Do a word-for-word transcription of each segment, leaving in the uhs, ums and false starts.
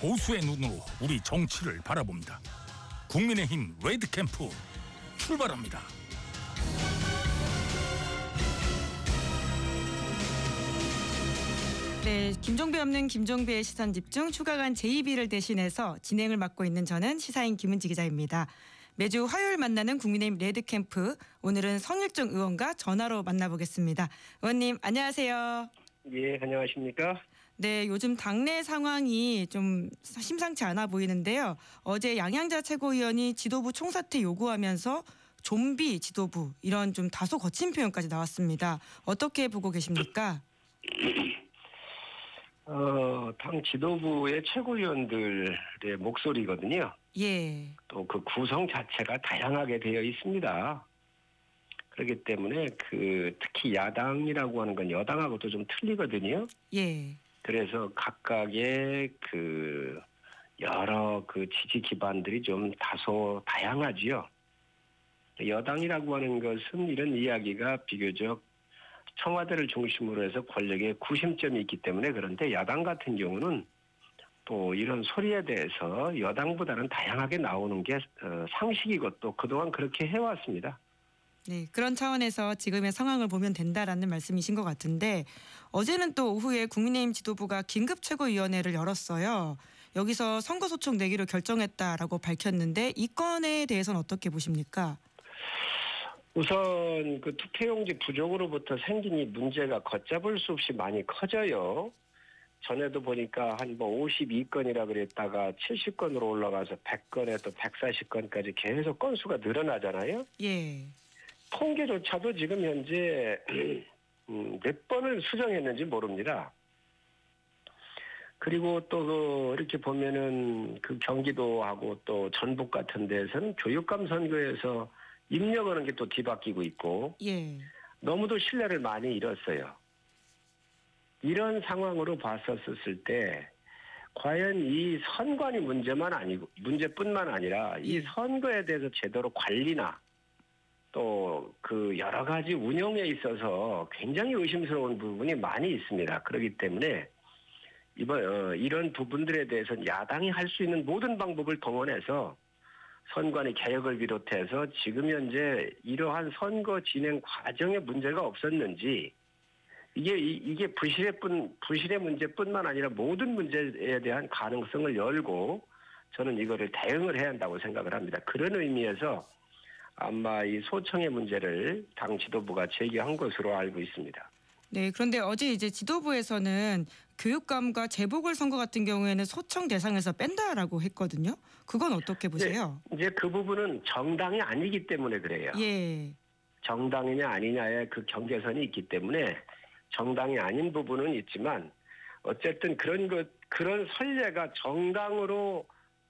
보수의 눈으로 우리 정치를 바라봅니다. 국민의힘 레드캠프 출발합니다. 네, 김종배 없는 김종배의 시선집중 추가간 제이 비를 대신해서 진행을 맡고 있는 저는 시사인 김은지 기자입니다. 매주 화요일 만나는 국민의힘 레드캠프, 오늘은 성일종 의원과 전화로 만나보겠습니다. 의원님 안녕하세요. 예, 안녕하십니까? 네, 요즘 당내 상황이 좀 심상치 않아 보이는데요. 어제 양양자 최고위원이 지도부 총사퇴 요구하면서 좀비 지도부, 이런 좀 다소 거친 표현까지 나왔습니다. 어떻게 보고 계십니까? 어, 당 지도부의 최고위원들의 목소리거든요. 예. 또 그 구성 자체가 다양하게 되어 있습니다. 그렇기 때문에 그 특히 야당이라고 하는 건 여당하고도 좀 틀리거든요. 예. 그래서 각각의 그 여러 그 지지 기반들이 좀 다소 다양하지요. 여당이라고 하는 것은 이런 이야기가 비교적 청와대를 중심으로 해서 권력의 구심점이 있기 때문에, 그런데 야당 같은 경우는 또 이런 소리에 대해서 여당보다는 다양하게 나오는 게 상식이고 또 그동안 그렇게 해왔습니다. 네, 그런 차원에서 지금의 상황을 보면 된다라는 말씀이신 것 같은데, 어제는 또 오후에 국민의힘 지도부가 긴급 최고위원회를 열었어요. 여기서 선거소청 내기로 결정했다라고 밝혔는데 이 건에 대해서는 어떻게 보십니까? 우선 그 투표용지 부족으로부터 생긴 이 문제가 걷잡을 수 없이 많이 커져요. 전에도 보니까 한 뭐 오십이 건이라 그랬다가 칠십 건으로 올라가서 백 건에 또 백사십 건까지 계속 건수가 늘어나잖아요. 예. 통계조차도 지금 현재 음, 몇 번을 수정했는지 모릅니다. 그리고 또 그 이렇게 보면은 그 경기도하고 또 전북 같은 데서는 교육감 선거에서 입력하는 게 또 뒤바뀌고 있고, 예. 너무도 신뢰를 많이 잃었어요. 이런 상황으로 봤었을 때 과연 이 선관위 문제만 아니고 문제뿐만 아니라 이 선거에 대해서 제대로 관리나 또 그 여러 가지 운영에 있어서 굉장히 의심스러운 부분이 많이 있습니다. 그렇기 때문에 이번 어, 이런 부분들에 대해서는 야당이 할 수 있는 모든 방법을 동원해서 선관위 개혁을 비롯해서 지금 현재 이러한 선거 진행 과정에 문제가 없었는지, 이게 이게 부실의 뿐 부실의 문제뿐만 아니라 모든 문제에 대한 가능성을 열고 저는 이거를 대응을 해야 한다고 생각을 합니다. 그런 의미에서 아마 이 소청의 문제를 당 지도부가 제기한 것으로 알고 있습니다. 네, 그런데 어제 이제 지도부에서는 교육감과 재보궐선거 같은 경우에는 소청 대상에서 뺀다라고 했거든요. 그건 어떻게 보세요? 네, 이제 그 부분은 정당이 아니기 때문에 그래요. 예. 정당이냐 아니냐의 그 경계선이 있기 때문에 정당이 아닌 부분은 있지만, 어쨌든 그런 것 그런 선례가 정당으로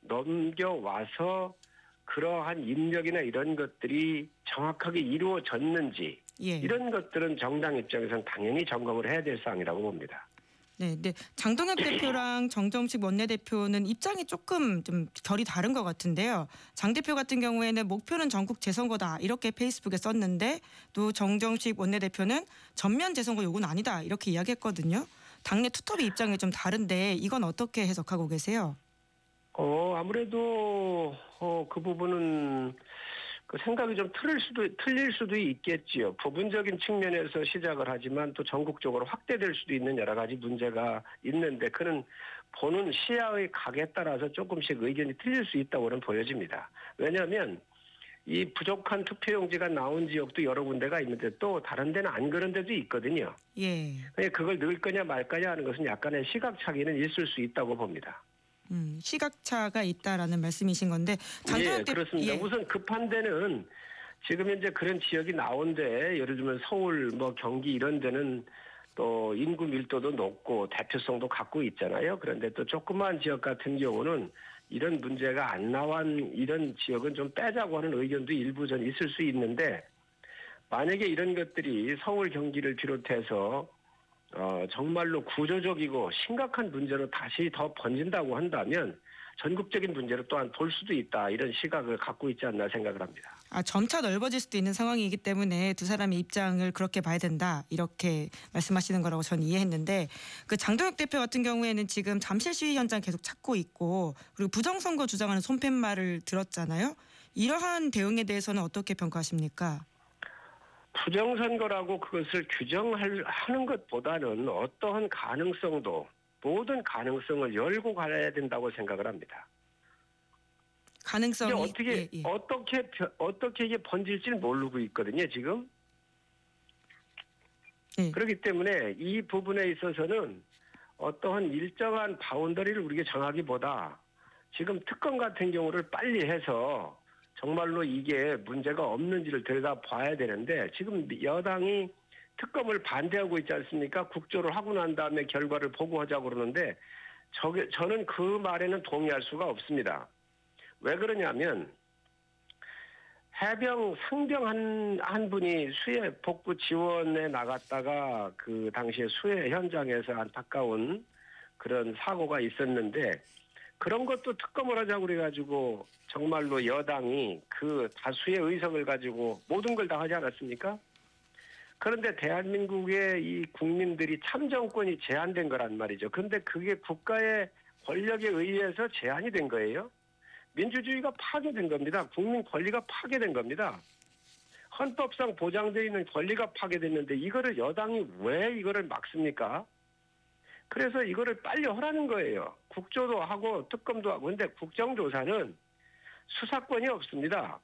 넘겨와서 그러한 입력이나 이런 것들이 정확하게 이루어졌는지, 예. 이런 것들은 정당 입장에서는 당연히 점검을 해야 될 사항이라고 봅니다. 네, 네. 장동혁 대표랑 정정식 원내대표는 입장이 조금 좀 결이 다른 것 같은데요. 장 대표 같은 경우에는 목표는 전국 재선거다 이렇게 페이스북에 썼는데, 또 정정식 원내대표는 전면 재선거 요구는 아니다 이렇게 이야기했거든요. 당내 투톱의 입장이 좀 다른데 이건 어떻게 해석하고 계세요? 어 아무래도 어, 그 부분은 그 생각이 좀 틀릴 수도 틀릴 수도 있겠지요. 부분적인 측면에서 시작을 하지만 또 전국적으로 확대될 수도 있는 여러 가지 문제가 있는데, 그는 보는 시야의 각에 따라서 조금씩 의견이 틀릴 수 있다고는 보여집니다. 왜냐하면 이 부족한 투표용지가 나온 지역도 여러 군데가 있는데 또 다른 데는 안 그런 데도 있거든요. 예. 그걸 넣을 거냐 말 거냐 하는 것은 약간의 시각차이는 있을 수 있다고 봅니다. 음, 시각차가 있다라는 말씀이신 건데, 장동혁 예, 대표, 그렇습니다. 예. 우선 급한 데는 지금 현재 그런 지역이 나온데, 예를 들면 서울, 뭐 경기 이런 데는 또 인구 밀도도 높고 대표성도 갖고 있잖아요. 그런데 또 조그마한 지역 같은 경우는 이런 문제가 안 나온 이런 지역은 좀 빼자고 하는 의견도 일부 전 있을 수 있는데, 만약에 이런 것들이 서울 경기를 비롯해서 어, 정말로 구조적이고 심각한 문제로 다시 더 번진다고 한다면 전국적인 문제로 또한 볼 수도 있다. 이런 시각을 갖고 있지 않나 생각을 합니다. 아, 점차 넓어질 수도 있는 상황이기 때문에 두 사람의 입장을 그렇게 봐야 된다. 이렇게 말씀하시는 거라고 저는 이해했는데 그 장동혁 대표 같은 경우에는 지금 잠실 시위 현장 계속 찾고 있고 그리고 부정선거 주장하는 손팻말을 들었잖아요. 이러한 대응에 대해서는 어떻게 평가하십니까? 부정선거라고 그것을 규정하는 것보다는 어떠한 가능성도 모든 가능성을 열고 가야 된다고 생각을 합니다. 가능성이 근데 어떻게 예, 예. 어떻게 벼- 어떻게 이게 번질지는 모르고 있거든요, 지금. 예. 그렇기 때문에 이 부분에 있어서는 어떠한 일정한 바운더리를 우리가 정하기보다 지금 특검 같은 경우를 빨리 해서 정말로 이게 문제가 없는지를 들여다봐야 되는데 지금 여당이 특검을 반대하고 있지 않습니까? 국조를 하고 난 다음에 결과를 보고하자고 그러는데 저게, 저는 그 말에는 동의할 수가 없습니다. 왜 그러냐면 해병 상병 한, 한 분이 수해 복구 지원에 나갔다가 그 당시에 수해 현장에서 안타까운 그런 사고가 있었는데 그런 것도 특검을 하자고 그래가지고 정말로 여당이 그 다수의 의석을 가지고 모든 걸 다 하지 않았습니까? 그런데 대한민국의 이 국민들이 참정권이 제한된 거란 말이죠. 그런데 그게 국가의 권력에 의해서 제한이 된 거예요. 민주주의가 파괴된 겁니다. 국민 권리가 파괴된 겁니다. 헌법상 보장되어 있는 권리가 파괴됐는데 이거를 여당이 왜 이거를 막습니까? 그래서 이거를 빨리 하라는 거예요. 국조도 하고 특검도 하고. 근데 국정조사는 수사권이 없습니다.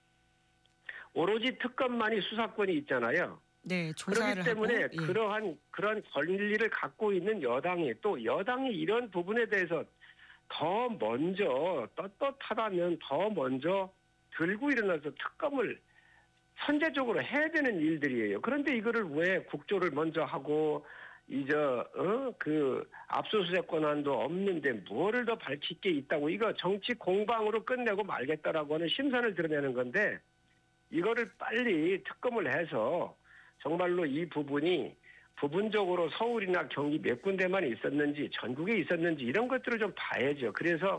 오로지 특검만이 수사권이 있잖아요. 네, 조사를 그렇기 때문에 하고, 예. 그러한 그런 권리를 갖고 있는 여당이 또 여당이 이런 부분에 대해서 더 먼저 떳떳하다면 더 먼저 들고 일어나서 특검을 선제적으로 해야 되는 일들이에요. 그런데 이거를 왜 국조를 먼저 하고 이제 어? 그 압수수색 권한도 없는데 뭐를 더 밝힐 게 있다고 이거 정치 공방으로 끝내고 말겠다라고 하는 심산을 드러내는 건데 이거를 빨리 특검을 해서 정말로 이 부분이 부분적으로 서울이나 경기 몇 군데만 있었는지 전국에 있었는지 이런 것들을 좀 봐야죠. 그래서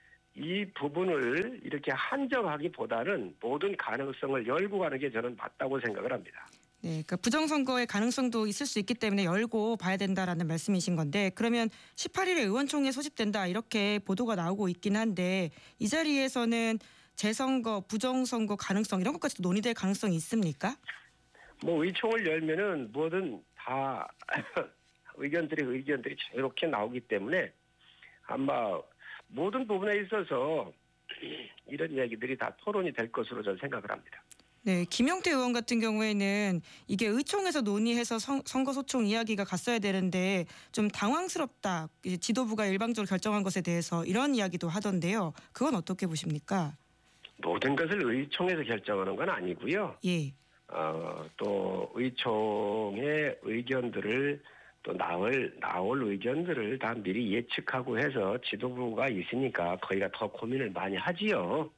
이 부분을 이렇게 한정하기보다는 모든 가능성을 열고 가는 게 저는 맞다고 생각을 합니다. 네, 그러니까 부정선거의 가능성도 있을 수 있기 때문에 열고 봐야 된다라는 말씀이신 건데 그러면 십팔 일에 의원총회 소집된다 이렇게 보도가 나오고 있긴 한데 이 자리에서는 재선거, 부정선거 가능성 이런 것까지도 논의될 가능성이 있습니까? 뭐 의총을 열면은 뭐든 다 의견들이 의견들이 자유롭게 나오기 때문에 아마 모든 부분에 있어서 이런 얘기들이 다 토론이 될 것으로 저는 생각을 합니다. 네, 김용태 의원 같은 경우에는 이게 의총에서 논의해서 선, 선거소총 이야기가 갔어야 되는데 좀 당황스럽다. 이제 지도부가 일방적으로 결정한 것에 대해서 이런 이야기도 하던데요. 그건 어떻게 보십니까? 모든 것을 의총에서 결정하는 건 아니고요. 예. 어, 또 의총의 의견들을 또 나올 나올 의견들을 다 미리 예측하고 해서 지도부가 있으니까 거기가 더 고민을 많이 하지요.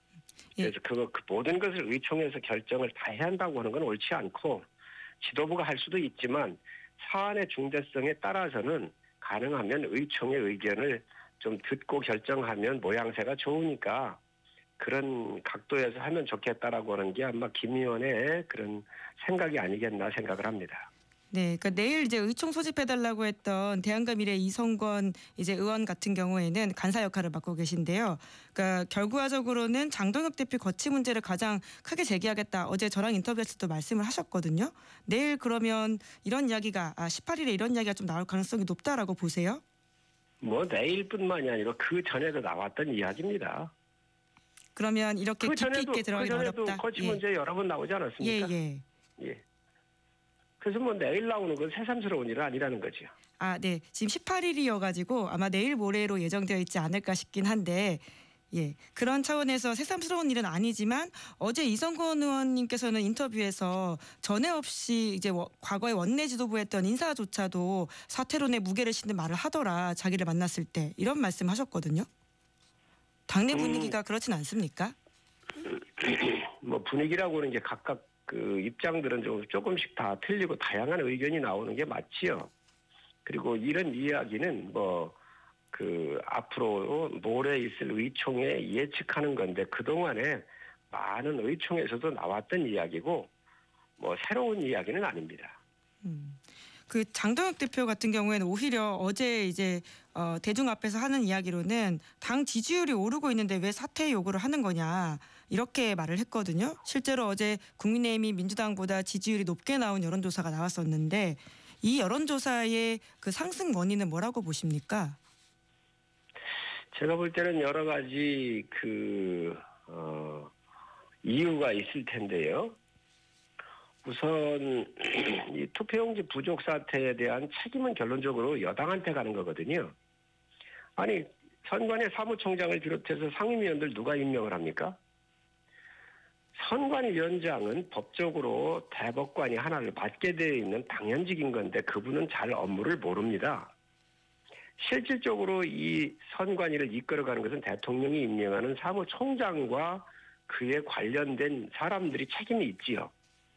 그래서 그거 그 모든 것을 의총에서 결정을 다 해야 한다고 하는 건 옳지 않고 지도부가 할 수도 있지만 사안의 중대성에 따라서는 가능하면 의총의 의견을 좀 듣고 결정하면 모양새가 좋으니까 그런 각도에서 하면 좋겠다라고 하는 게 아마 김 의원의 그런 생각이 아니겠나 생각을 합니다. 네, 그러니까 내일 이제 의총 소집해달라고 했던 대한가미래 이성권 이제 의원 같은 경우에는 간사 역할을 맡고 계신데요. 그러니까 결과적으로는 장동혁 대표 거취 문제를 가장 크게 제기하겠다. 어제 저랑 인터뷰에서도 말씀을 하셨거든요. 내일 그러면 이런 이야기가 아, 십팔 일에 이런 이야기가 좀 나올 가능성이 높다라고 보세요? 뭐 내일뿐만이 아니라 그 전에도 나왔던 이야기입니다. 그러면 이렇게 그 깊이 전에도 있게 들어가기 그 전에도 어렵다. 거취 예. 문제 여러 번 나오지 않았습니까? 예, 예. 예. 그래서 뭐 내일 나오는 건 새삼스러운 일은 아니라는 거죠. 아, 네. 지금 십팔 일이어가지고 아마 내일 모레로 예정되어 있지 않을까 싶긴 한데, 예. 그런 차원에서 새삼스러운 일은 아니지만 어제 이성권 의원님께서는 인터뷰에서 전에 없이 이제 과거에 원내 지도부 했던 인사조차도 사퇴론에 무게를 싣는 말을 하더라. 자기를 만났을 때 이런 말씀하셨거든요. 당내 분위기가 음. 그렇진 않습니까? 뭐 분위기라고 하는 게 각각 그 입장들은 좀 조금씩 다 틀리고 다양한 의견이 나오는 게 맞지요. 그리고 이런 이야기는 뭐 그 앞으로 모레 있을 의총에 예측하는 건데 그동안에 많은 의총에서도 나왔던 이야기고 뭐 새로운 이야기는 아닙니다. 음. 그 장동혁 대표 같은 경우에는 오히려 어제 이제 어, 대중 앞에서 하는 이야기로는 당 지지율이 오르고 있는데 왜 사퇴 요구를 하는 거냐 이렇게 말을 했거든요. 실제로 어제 국민의힘이 민주당보다 지지율이 높게 나온 여론조사가 나왔었는데 이 여론조사의 그 상승 원인은 뭐라고 보십니까? 제가 볼 때는 여러 가지 그 어, 이유가 있을 텐데요. 우선 이 투표용지 부족 사태에 대한 책임은 결론적으로 여당한테 가는 거거든요. 아니 선관위 사무총장을 비롯해서 상임위원들 누가 임명을 합니까? 선관위원장은 법적으로 대법관이 하나를 맡게 되어 있는 당연직인 건데 그분은 잘 업무를 모릅니다. 실질적으로 이 선관위를 이끌어가는 것은 대통령이 임명하는 사무총장과 그에 관련된 사람들이 책임이 있지요.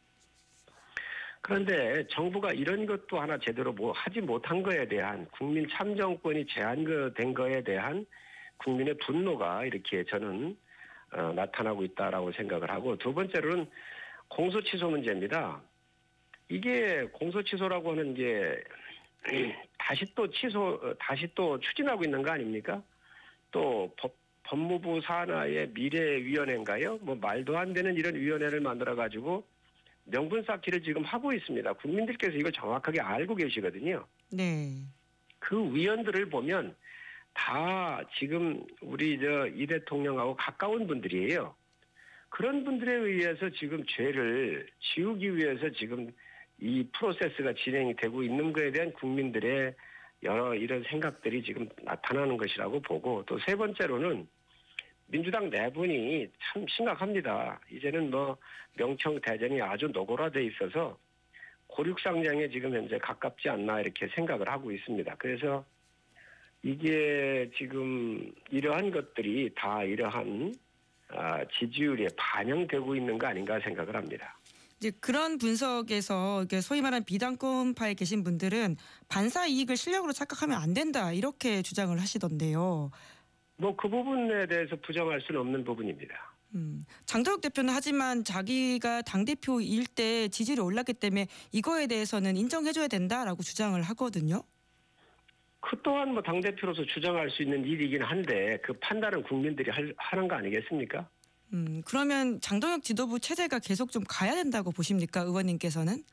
그런데 정부가 이런 것도 하나 제대로 뭐 하지 못한 거에 대한 국민 참정권이 제한된 거에 대한 국민의 분노가 이렇게 저는 어, 나타나고 있다라고 생각을 하고 두 번째로는 공소취소 문제입니다. 이게 공소취소라고 하는 게 다시 또 취소 다시 또 추진하고 있는 거 아닙니까? 또 법, 법무부 산하의 미래위원회인가요? 뭐 말도 안 되는 이런 위원회를 만들어 가지고 명분 쌓기를 지금 하고 있습니다. 국민들께서 이걸 정확하게 알고 계시거든요. 네. 그 위원들을 보면 다 지금 우리 저 이 대통령하고 가까운 분들이에요. 그런 분들에 의해서 지금 죄를 지우기 위해서 지금 이 프로세스가 진행이 되고 있는 거에 대한 국민들의 여러 이런 생각들이 지금 나타나는 것이라고 보고 또 세 번째로는 민주당 내분이 참 심각합니다. 이제는 뭐 명청대전이 아주 노골화돼 있어서 고륙상장에 지금 현재 가깝지 않나 이렇게 생각을 하고 있습니다. 그래서 이게 지금 이러한 것들이 다 이러한 지지율에 반영되고 있는 거 아닌가 생각을 합니다. 이제 그런 분석에서 소위 말하는 비당권파에 계신 분들은 반사 이익을 실력으로 착각하면 안 된다 이렇게 주장을 하시던데요. 뭐 그 부분에 대해서 부정할 수는 없는 부분입니다. 음, 장동혁 대표는 하지만 자기가 당대표일 때 지지율이 올랐기 때문에 이거에 대해서는 인정해줘야 된다라고 주장을 하거든요. 그 또한 뭐 당대표로서 주장할 수 있는 일이긴 한데 그 판단은 국민들이 할, 하는 거 아니겠습니까? 음, 그러면 장동혁 지도부 체제가 계속 좀 가야 된다고 보십니까? 의원님께서는?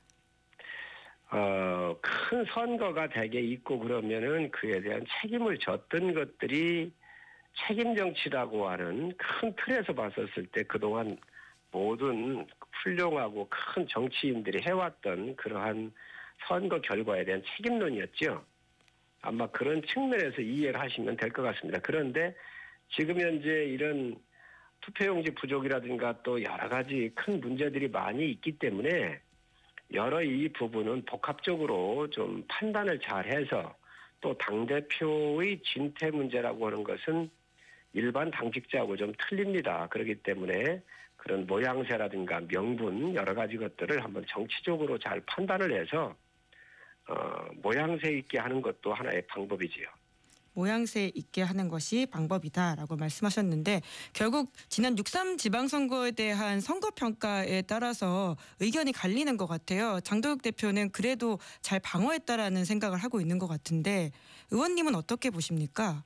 어, 큰 선거가 되게 있고 그러면은 그에 대한 책임을 졌던 것들이 책임 정치라고 하는 큰 틀에서 봤었을 때 그동안 모든 훌륭하고 큰 정치인들이 해왔던 그러한 선거 결과에 대한 책임론이었죠. 아마 그런 측면에서 이해를 하시면 될 것 같습니다. 그런데 지금 현재 이런 투표용지 부족이라든가 또 여러 가지 큰 문제들이 많이 있기 때문에 여러 이 부분은 복합적으로 좀 판단을 잘 해서 또 당대표의 진퇴 문제라고 하는 것은 일반 당직자하고 좀 틀립니다. 그렇기 때문에 그런 모양새라든가 명분 여러 가지 것들을 한번 정치적으로 잘 판단을 해서 어, 모양새 있게 하는 것도 하나의 방법이지요. 모양새 있게 하는 것이 방법이다라고 말씀하셨는데 결국 지난 육삼 지방선거에 대한 선거평가에 따라서 의견이 갈리는 것 같아요. 장동혁 대표는 그래도 잘 방어했다라는 생각을 하고 있는 것 같은데 의원님은 어떻게 보십니까?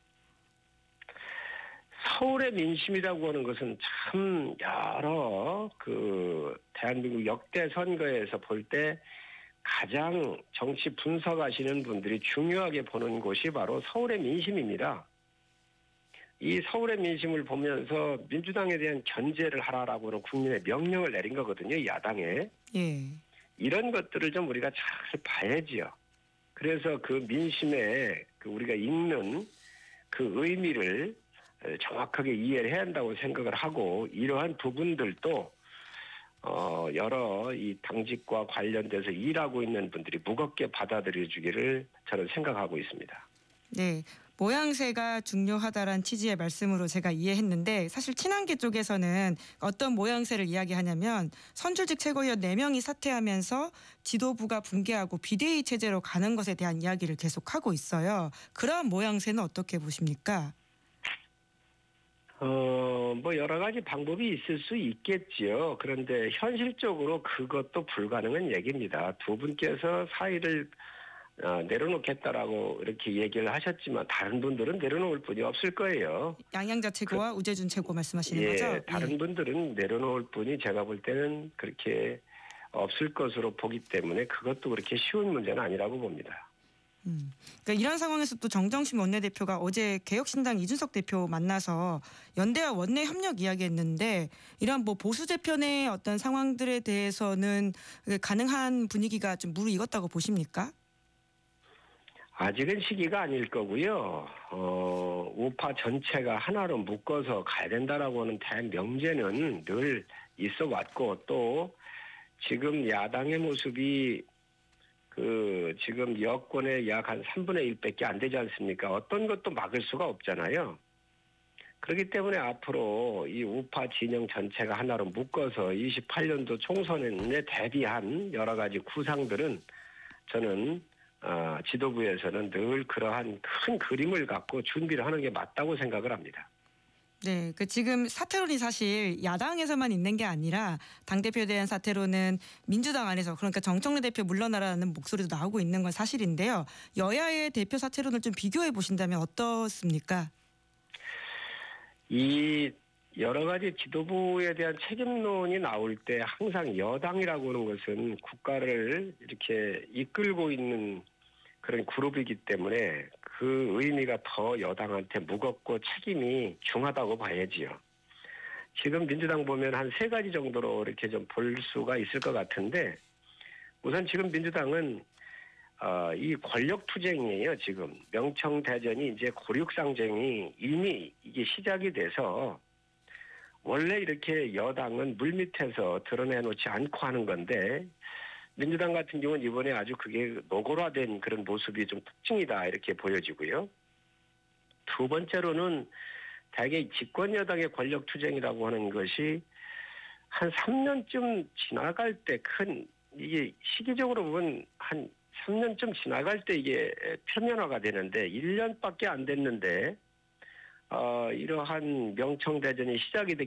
서울의 민심이라고 하는 것은 참 여러 그 대한민국 역대 선거에서 볼 때 가장 정치 분석하시는 분들이 중요하게 보는 곳이 바로 서울의 민심입니다. 이 서울의 민심을 보면서 민주당에 대한 견제를 하라라고 하는 국민의 명령을 내린 거거든요. 야당에. 예. 이런 것들을 좀 우리가 잘 봐야지요. 그래서 그 민심에 그 우리가 읽는 그 의미를 정확하게 이해를 해야 한다고 생각을 하고 이러한 부분들도 어, 여러 이 당직과 관련돼서 일하고 있는 분들이 무겁게 받아들여 주기를 저는 생각하고 있습니다. 네. 모양새가 중요하다란 취지의 말씀으로 제가 이해했는데 사실 친한계 쪽에서는 어떤 모양새를 이야기하냐면 선출직 최고위원 네 명이 사퇴하면서 지도부가 붕괴하고 비대위 체제로 가는 것에 대한 이야기를 계속하고 있어요. 그러한 모양새는 어떻게 보십니까? 어, 뭐 여러 가지 방법이 있을 수 있겠지요. 그런데 현실적으로 그것도 불가능한 얘기입니다. 두 분께서 사의를 어, 내려놓겠다라고 이렇게 얘기를 하셨지만 다른 분들은 내려놓을 분이 없을 거예요. 양양자 최고와 그, 우재준 최고 말씀하시는 예, 거죠? 다른 예. 분들은 내려놓을 분이 제가 볼 때는 그렇게 없을 것으로 보기 때문에 그것도 그렇게 쉬운 문제는 아니라고 봅니다. 음. 그러니까 이런 상황에서 또 정정식 원내대표가 어제 개혁신당 이준석 대표 만나서 연대와 원내 협력 이야기했는데 이런 뭐 보수 재편의 어떤 상황들에 대해서는 가능한 분위기가 좀 무르익었다고 보십니까? 아직은 시기가 아닐 거고요. 어, 우파 전체가 하나로 묶어서 가야 된다라고 하는 대명제는 늘 있어 왔고 또 지금 야당의 모습이 그 지금 여권의 약 한 삼분의 일밖에 안 되지 않습니까? 어떤 것도 막을 수가 없잖아요. 그렇기 때문에 앞으로 이 우파 진영 전체가 하나로 묶어서 이십팔 년도 총선에 대비한 여러 가지 구상들은 저는 어, 지도부에서는 늘 그러한 큰 그림을 갖고 준비를 하는 게 맞다고 생각을 합니다. 네, 그 지금 사퇴론이 사실 야당에서만 있는 게 아니라 당대표에 대한 사퇴론은 민주당 안에서 그러니까 정청래 대표 물러나라는 목소리도 나오고 있는 건 사실인데요. 여야의 대표 사퇴론을 좀 비교해 보신다면 어떻습니까? 이 여러 가지 지도부에 대한 책임론이 나올 때 항상 여당이라고 하는 것은 국가를 이렇게 이끌고 있는 그런 그룹이기 때문에 그 의미가 더 여당한테 무겁고 책임이 중하다고 봐야지요. 지금 민주당 보면 한 세 가지 정도로 이렇게 좀 볼 수가 있을 것 같은데 우선 지금 민주당은 어, 이 권력 투쟁이에요. 지금 명청대전이 이제 고륙상쟁이 이미 이게 시작이 돼서 원래 이렇게 여당은 물밑에서 드러내놓지 않고 하는 건데 민주당 같은 경우는 이번에 아주 그게 노골화된 그런 모습이 좀 특징이다 이렇게 보여지고요. 두 번째로는 대개 집권 여당의 권력 투쟁이라고 하는 것이 한 삼 년쯤 지나갈 때 큰 이게 시기적으로 보면 한 삼 년쯤 지나갈 때 이게 표면화가 되는데 일 년밖에 안 됐는데 어, 이러한 명청대전이 시작이 됐기